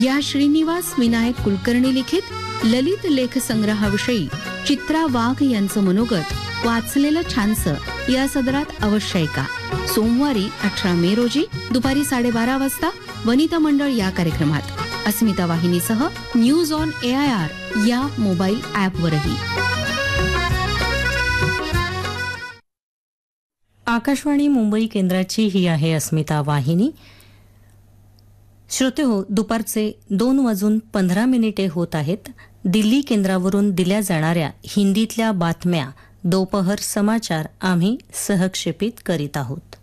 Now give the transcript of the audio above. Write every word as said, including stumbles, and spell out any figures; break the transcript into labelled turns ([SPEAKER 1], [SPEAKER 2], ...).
[SPEAKER 1] या श्रीनिवास विनायक कुलकर्णी लिखित ललित लेख संग्रहाविषयी चित्रा वाघ यांचं मनोगत वाचलेलं छानसं या सदरात अवश्य ऐका. सोमवारी अठरा मे रोजी दुपारी साडेबारा वाजता वनिता मंडळ या कार्यक्रमात अस्मिता वाहिनीसह news on A I R या मोबाईल ॲपवरही.
[SPEAKER 2] आकाशवाणी मुंबई केंद्राची ही आहे अस्मिता वाहिनी. श्रोते हो, दुपारचे दोन वाजून पंधरा मिनिटे होत आहेत. दिल्ली केंद्रावरून दिल्या जाणाऱ्या हिंदीतल्या बातम्या दोपहर समाचार आम्ही सहक्षेपित करीत आहोत.